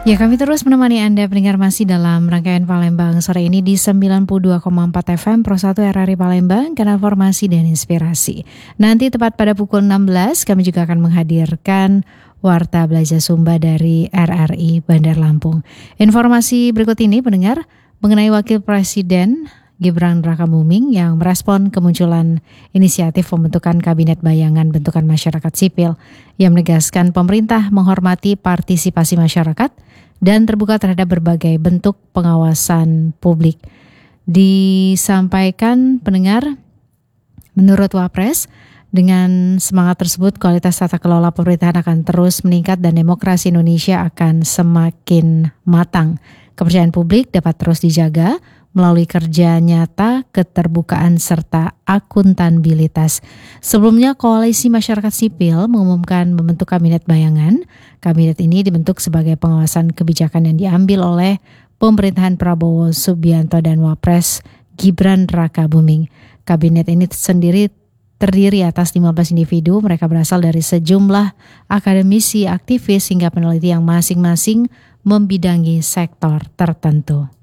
Ya, kami terus menemani Anda pendengar masih dalam rangkaian Palembang sore ini di 92,4 FM Pro 1 RRI Palembang, kanal informasi dan inspirasi. Nanti tepat pada pukul 16 kami juga akan menghadirkan Warta Belajar Sumba dari RRI Bandar Lampung. Informasi berikut ini pendengar mengenai Wakil Presiden Gibran Rakabuming yang merespon kemunculan inisiatif pembentukan Kabinet Bayangan Bentukan Masyarakat Sipil yang menegaskan pemerintah menghormati partisipasi masyarakat dan terbuka terhadap berbagai bentuk pengawasan publik. Disampaikan pendengar, menurut Wapres, dengan semangat tersebut kualitas tata kelola pemerintahan akan terus meningkat dan demokrasi Indonesia akan semakin matang. Kepercayaan publik dapat terus dijaga melalui kerja nyata, keterbukaan, serta akuntabilitas. Sebelumnya, Koalisi Masyarakat Sipil mengumumkan membentuk Kabinet Bayangan. Kabinet ini dibentuk sebagai pengawasan kebijakan yang diambil oleh pemerintahan Prabowo Subianto dan Wapres Gibran Rakabuming. Kabinet ini sendiri terdiri atas 15 individu. Mereka berasal dari sejumlah akademisi, aktivis, hingga peneliti yang masing-masing membidangi sektor tertentu.